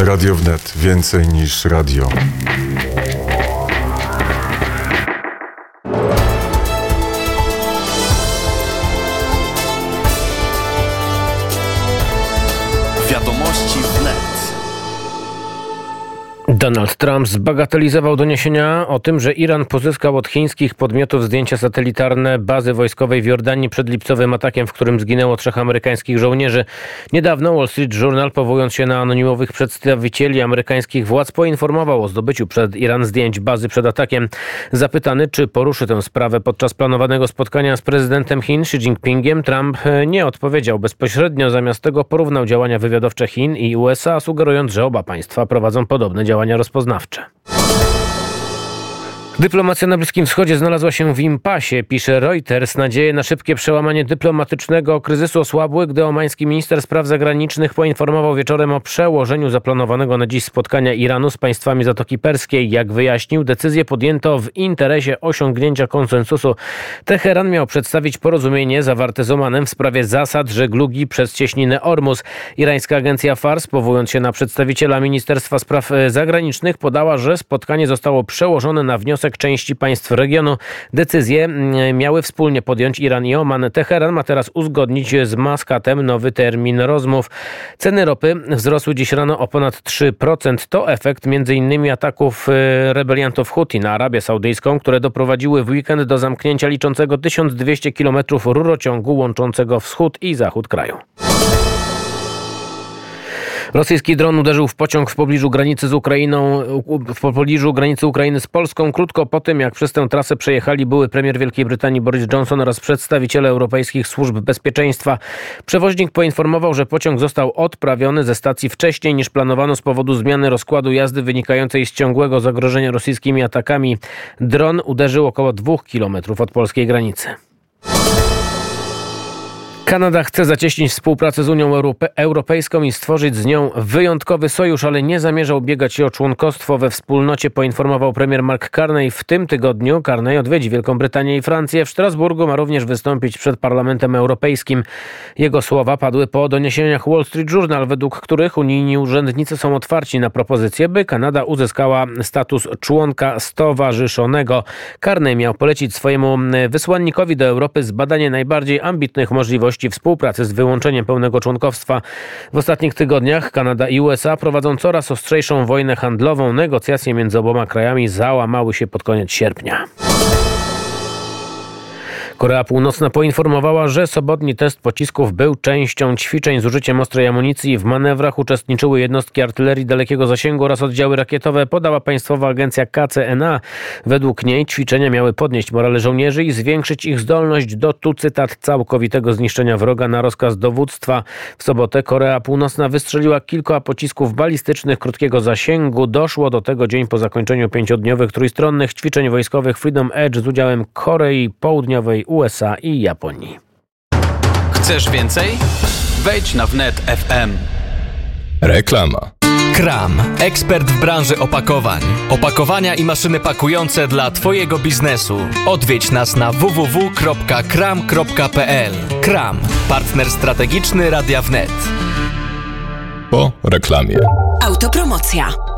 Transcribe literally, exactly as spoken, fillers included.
Radio Wnet. Więcej niż radio. Wiadomości Wnet. Donald Trump zbagatelizował doniesienia o tym, że Iran pozyskał od chińskich podmiotów zdjęcia satelitarne bazy wojskowej w Jordanii przed lipcowym atakiem, w którym zginęło trzech amerykańskich żołnierzy. Niedawno Wall Street Journal, powołując się na anonimowych przedstawicieli amerykańskich władz, poinformował o zdobyciu przez Iran zdjęć bazy przed atakiem. Zapytany, czy poruszy tę sprawę podczas planowanego spotkania z prezydentem Chin Xi Jinpingiem, Trump nie odpowiedział bezpośrednio. Zamiast tego porównał działania wywiadowcze Chin i U S A, sugerując, że oba państwa prowadzą podobne działania rozpoznawcze. Dyplomacja na Bliskim Wschodzie znalazła się w impasie, pisze Reuters. Nadzieje na szybkie przełamanie dyplomatycznego kryzysu osłabły, gdy omański minister spraw zagranicznych poinformował wieczorem o przełożeniu zaplanowanego na dziś spotkania Iranu z państwami Zatoki Perskiej. Jak wyjaśnił, decyzję podjęto w interesie osiągnięcia konsensusu. Teheran miał przedstawić porozumienie zawarte z Omanem w sprawie zasad żeglugi przez cieśninę Ormus. Irańska agencja Fars, powołując się na przedstawiciela Ministerstwa Spraw Zagranicznych, podała, że spotkanie zostało przełożone na wniosek części państw regionu. Decyzję miały wspólnie podjąć Iran i Oman. Teheran ma teraz uzgodnić z Maskatem nowy termin rozmów. Ceny ropy wzrosły dziś rano o ponad trzy procent. To efekt między innymi ataków rebeliantów Huti na Arabię Saudyjską, które doprowadziły w weekend do zamknięcia liczącego tysiąc dwieście kilometrów rurociągu łączącego wschód i zachód kraju. Rosyjski dron uderzył w pociąg w pobliżu granicy z Ukrainą, w pobliżu granicy Ukrainy z Polską, krótko po tym, jak przez tę trasę przejechali były premier Wielkiej Brytanii Boris Johnson oraz przedstawiciele europejskich służb bezpieczeństwa. Przewoźnik poinformował, że pociąg został odprawiony ze stacji wcześniej niż planowano z powodu zmiany rozkładu jazdy wynikającej z ciągłego zagrożenia rosyjskimi atakami. Dron uderzył około dwóch kilometrów od polskiej granicy. Kanada chce zacieśnić współpracę z Unią Europe- Europejską i stworzyć z nią wyjątkowy sojusz, ale nie zamierza ubiegać się o członkostwo we wspólnocie, poinformował premier Mark Carney. W tym tygodniu Carney odwiedzi Wielką Brytanię i Francję. W Strasburgu ma również wystąpić przed Parlamentem Europejskim. Jego słowa padły po doniesieniach Wall Street Journal, według których unijni urzędnicy są otwarci na propozycję, by Kanada uzyskała status członka stowarzyszonego. Carney miał polecić swojemu wysłannikowi do Europy zbadanie najbardziej ambitnych możliwości współpracy z wyłączeniem pełnego członkostwa. W ostatnich tygodniach Kanada i U S A prowadzą coraz ostrzejszą wojnę handlową. Negocjacje między oboma krajami załamały się pod koniec sierpnia. Korea Północna poinformowała, że sobotni test pocisków był częścią ćwiczeń z użyciem ostrej amunicji. W manewrach uczestniczyły jednostki artylerii dalekiego zasięgu oraz oddziały rakietowe, podała państwowa agencja K C N A. Według niej ćwiczenia miały podnieść morale żołnierzy i zwiększyć ich zdolność do, tu cytat, całkowitego zniszczenia wroga na rozkaz dowództwa. W sobotę Korea Północna wystrzeliła kilka pocisków balistycznych krótkiego zasięgu. Doszło do tego dzień po zakończeniu pięciodniowych trójstronnych ćwiczeń wojskowych Freedom Edge z udziałem Korei Południowej, U S A i Japonii. Chcesz więcej? Wejdź na wnet kropka f m. Reklama. Kram. Ekspert w branży opakowań. Opakowania i maszyny pakujące dla Twojego biznesu. Odwiedź nas na w w w kropka kram kropka p l. Kram. Partner strategiczny Radia Wnet. Po reklamie. Autopromocja.